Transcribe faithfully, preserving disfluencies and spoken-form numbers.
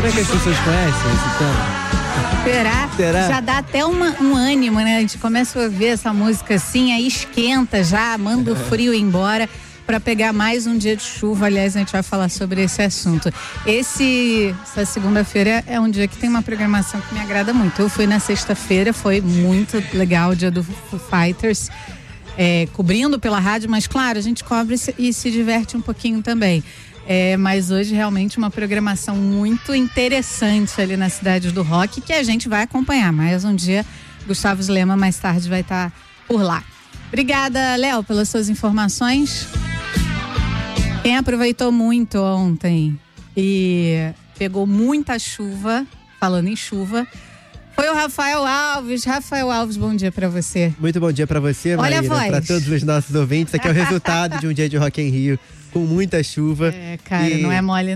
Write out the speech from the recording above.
Será que as pessoas conhecem esse tema? Será? Será? Já dá até uma, um ânimo, né? A gente começa a ouvir essa música assim, aí esquenta já, manda o frio embora para pegar mais um dia de chuva. Aliás, a gente vai falar sobre esse assunto. Esse, essa segunda-feira é um dia que tem uma programação que me agrada muito. Eu fui na sexta-feira, foi muito legal o dia do Foo Fighters, é, cobrindo pela rádio, mas claro, a gente cobre e se, e se diverte um pouquinho também. É, mas hoje realmente uma programação muito interessante ali na Cidade do Rock, que a gente vai acompanhar. Mais um dia, Gustavo Lema mais tarde vai estar por lá. Obrigada, Léo, pelas suas informações. Quem aproveitou muito ontem e pegou muita chuva, falando em chuva, foi o Rafael Alves. Rafael Alves, bom dia pra você. Muito bom dia pra você, Olha Maíra, pra todos os nossos ouvintes. Aqui é o resultado de um dia de Rock in Rio com muita chuva. É, cara, e... não é mole